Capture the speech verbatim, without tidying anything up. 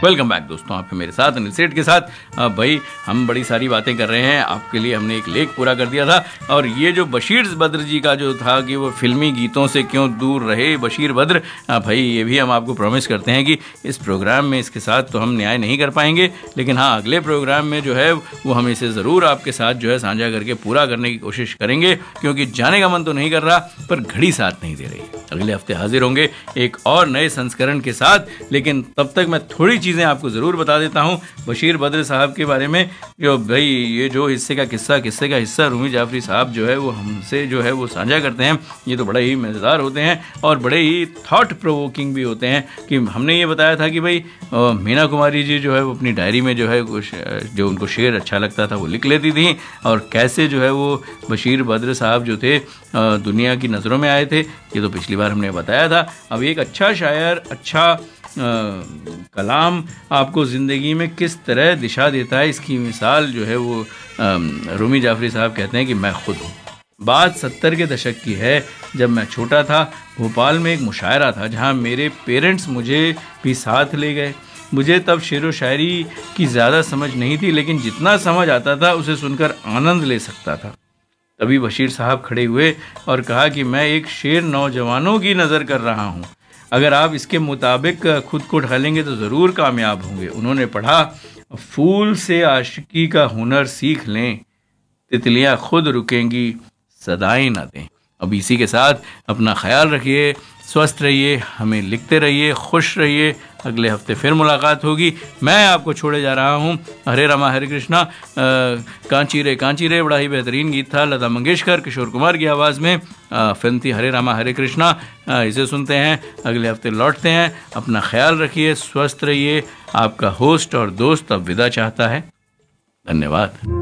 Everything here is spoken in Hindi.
वेलकम बैक दोस्तों, आप हैं मेरे साथ अनिल सेठ के साथ। अब भाई हम बड़ी सारी बातें कर रहे हैं, आपके लिए हमने एक लेख पूरा कर दिया था। और ये जो बशीर बद्र जी का जो था कि वो फिल्मी गीतों से क्यों दूर रहे बशीर बद्र, भाई ये भी हम आपको प्रॉमिस करते हैं कि इस प्रोग्राम में इसके साथ तो हम न्याय नहीं कर पाएंगे, लेकिन हाँ अगले प्रोग्राम में जो है वो हम इसे ज़रूर आपके साथ जो है साझा करके पूरा करने की कोशिश करेंगे, क्योंकि जाने का मन तो नहीं कर रहा पर घड़ी साथ नहीं दे रही। अगले हफ्ते हाजिर होंगे एक और नए संस्करण के साथ, लेकिन तब तक मैं थोड़ी चीज़ें आपको ज़रूर बता देता हूँ बशीर बद्र साहब के बारे में। जो भाई ये जो हिस्से का किस्सा किस्से का हिस्सा रूमी जाफरी साहब जो है वो हमसे जो है वो साझा करते हैं, ये तो बड़े ही मज़ेदार होते हैं और बड़े ही थॉट प्रोवोकिंग भी होते हैं। कि हमने ये बताया था कि भाई मीना कुमारी जी जो है वो अपनी डायरी में जो है जो उनको शेर अच्छा लगता था वो लिख लेती थी, और कैसे जो है वो बशीर बद्र साहब जो थे दुनिया की नज़रों में आए थे, ये तो पिछली बार हमने बताया था। अब एक अच्छा शायर, अच्छा आ, कलाम आपको ज़िंदगी में किस तरह दिशा देता है, इसकी मिसाल जो है वो आ, रूमी जाफरी साहब कहते हैं कि मैं खुद हूँ। बात सत्तर के दशक की है, जब मैं छोटा था। भोपाल में एक मुशायरा था जहाँ मेरे पेरेंट्स मुझे भी साथ ले गए। मुझे तब शेर व शायरी की ज़्यादा समझ नहीं थी, लेकिन जितना समझ आता था उसे सुनकर आनंद ले सकता था। तभी बशीर साहब खड़े हुए और कहा कि मैं एक शेर नौजवानों की नज़र कर रहा हूँ, अगर आप इसके मुताबिक खुद को ढालेंगे तो ज़रूर कामयाब होंगे। उन्होंने पढ़ा, फूल से आशिकी का हुनर सीख लें, तितलियाँ खुद रुकेंगी सदाएं ना दें। अब इसी के साथ अपना ख्याल रखिए, स्वस्थ रहिए, हमें लिखते रहिए, खुश रहिए। अगले हफ्ते फिर मुलाकात होगी। मैं आपको छोड़े जा रहा हूँ। हरे रामा हरे कृष्णा, कांची रे कांची रे बड़ा ही बेहतरीन गीत था, लता मंगेशकर किशोर कुमार की आवाज़ में। फिल्म थी हरे रामा हरे कृष्णा। इसे सुनते हैं, अगले हफ्ते लौटते हैं। अपना ख्याल रखिए, स्वस्थ रहिए। आपका होस्ट और दोस्त अब विदा चाहता है। धन्यवाद।